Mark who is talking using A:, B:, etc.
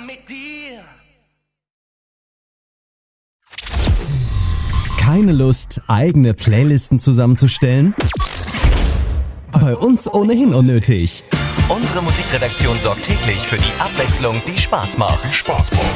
A: mit dir.
B: Keine Lust, eigene Playlisten zusammenzustellen? Bei uns ohnehin unnötig.
C: Unsere Musikredaktion sorgt täglich für die Abwechslung, die Spaß macht.